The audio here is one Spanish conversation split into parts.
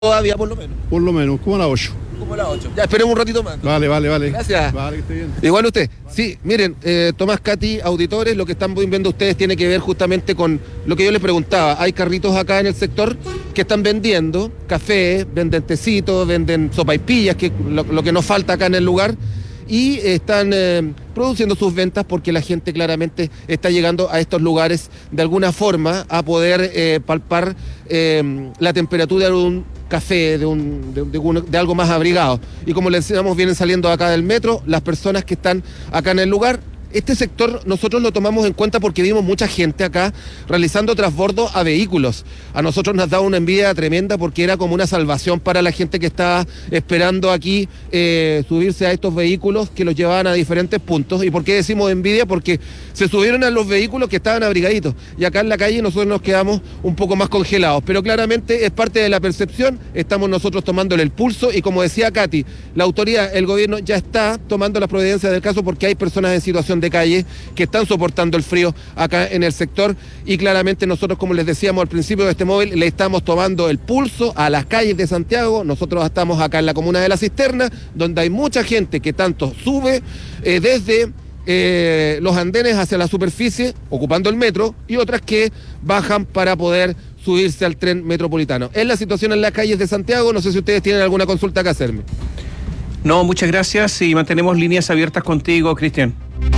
todavía, por lo menos. Por lo menos, como a las 8. Como a las 8. Ya, esperemos un ratito más. Vale. Gracias. Vale, que esté bien. Igual usted. Sí, miren, Tomás, Katy, auditores, lo que están viendo ustedes tiene que ver justamente con lo que yo les preguntaba. Hay carritos acá en el sector que están vendiendo café, venden tecitos, venden sopaipillas, que lo que nos falta acá en el lugar. Y están produciendo sus ventas porque la gente claramente está llegando a estos lugares de alguna forma a poder palpar la temperatura de un café, de algo más abrigado. Y como les decíamos, vienen saliendo acá del metro las personas que están acá en el lugar. Este sector nosotros lo tomamos en cuenta porque vimos mucha gente acá realizando transbordo a vehículos. A nosotros nos da una envidia tremenda porque era como una salvación para la gente que estaba esperando aquí subirse a estos vehículos que los llevaban a diferentes puntos. ¿Y por qué decimos envidia? Porque se subieron a los vehículos que estaban abrigaditos. Y acá en la calle nosotros nos quedamos un poco más congelados. Pero claramente es parte de la percepción. Estamos nosotros tomándole el pulso y como decía Katy, la autoridad, el gobierno ya está tomando las providencias del caso porque hay personas en situación de calle que están soportando el frío acá en el sector y claramente nosotros, como les decíamos al principio de este móvil, le estamos tomando el pulso a las calles de Santiago. Nosotros estamos acá en la comuna de La Cisterna, donde hay mucha gente que tanto sube desde los andenes hacia la superficie, ocupando el metro, y otras que bajan para poder subirse al tren metropolitano. Es la situación en las calles de Santiago. No sé si ustedes tienen alguna consulta que hacerme. No, muchas gracias y mantenemos líneas abiertas contigo, Cristian.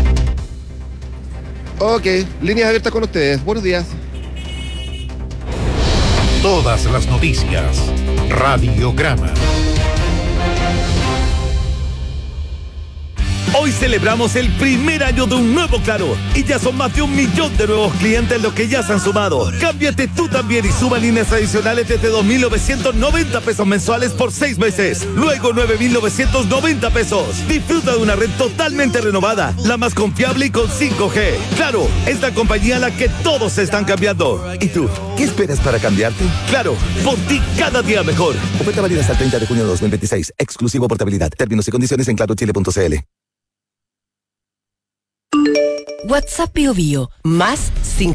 Ok, líneas abiertas con ustedes. Buenos días. Todas las noticias. Radiograma. Hoy celebramos el primer año de un nuevo Claro y ya son más de 1 millón de nuevos clientes los que ya se han sumado. Cámbiate tú también y suma líneas adicionales desde 2.990 pesos mensuales por 6 meses. Luego 9.990 pesos. Disfruta de una red totalmente renovada, la más confiable y con 5G. Claro, es la compañía a la que todos se están cambiando. ¿Y tú? ¿Qué esperas para cambiarte? Claro, por ti cada día mejor. Oferta válida hasta el 30 de junio de 2026. Exclusivo portabilidad. Términos y condiciones en clarochile.cl. WhatsApp Bio Bio, más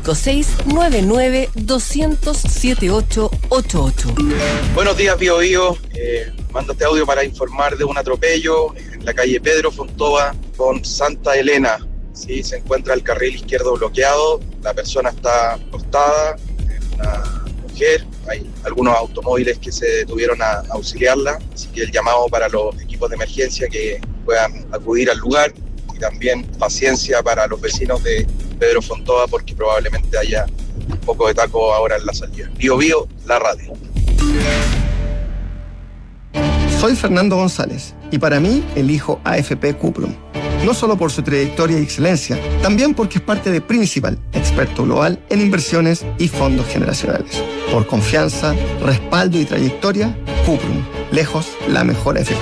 5699-200-7888. Buenos días, Bio Bio. Mando este audio para informar de un atropello en la calle Pedro Fontova con Santa Elena. Sí, se encuentra el carril izquierdo bloqueado, la persona está acostada, una mujer, hay algunos automóviles que se detuvieron a auxiliarla, así que el llamado para los equipos de emergencia que puedan acudir al lugar. Y también paciencia para los vecinos de Pedro Fontova porque probablemente haya un poco de taco ahora en la salida. Bio Bio, la radio. Soy Fernando González y para mí elijo AFP Cuprum. No solo por su trayectoria y excelencia, también porque es parte de Principal, experto global en inversiones y fondos generacionales. Por confianza, respaldo y trayectoria, Cuprum, lejos la mejor AFP.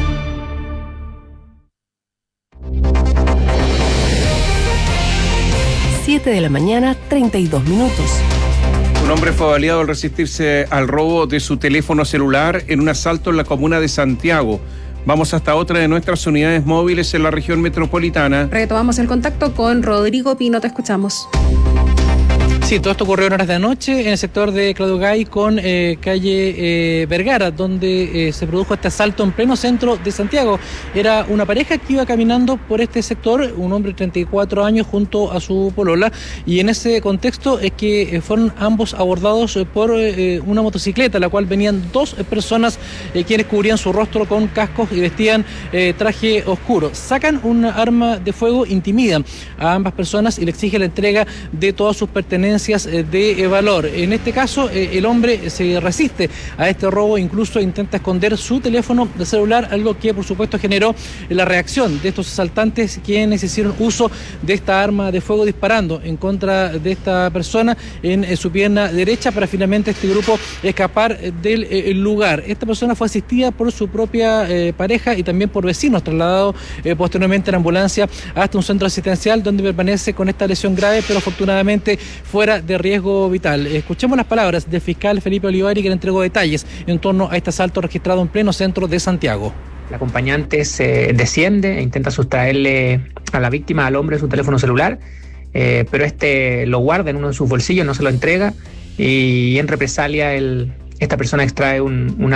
7 de la mañana, 32 minutos. Un hombre fue baleado al resistirse al robo de su teléfono celular en un asalto en la comuna de Santiago. Vamos hasta otra de nuestras unidades móviles en la región metropolitana. Retomamos el contacto con Rodrigo Pino, te escuchamos. Sí, todo esto ocurrió en horas de anoche en el sector de Claudio Gay con calle Vergara, donde se produjo este asalto en pleno centro de Santiago. Era una pareja que iba caminando por este sector, un hombre de 34 años junto a su polola, y en ese contexto es que fueron ambos abordados por una motocicleta, la cual venían 2 personas quienes cubrían su rostro con cascos y vestían traje oscuro. Sacan un arma de fuego, intimidan a ambas personas y le exigen la entrega de todas sus pertenencias de valor. En este caso, el hombre se resiste a este robo, incluso intenta esconder su teléfono de celular, algo que por supuesto generó la reacción de estos asaltantes, quienes hicieron uso de esta arma de fuego disparando en contra de esta persona en su pierna derecha para finalmente este grupo escapar del lugar. Esta persona fue asistida por su propia pareja y también por vecinos, trasladado posteriormente en ambulancia hasta un centro asistencial donde permanece con esta lesión grave, pero afortunadamente fuera de riesgo vital. Escuchemos las palabras del fiscal Felipe Olivari, que le entregó detalles en torno a este asalto registrado en pleno centro de Santiago. La acompañante se desciende e intenta sustraerle a la víctima, al hombre, su teléfono celular, pero este lo guarda en uno de sus bolsillos, no se lo entrega, y en represalia el esta persona extrae una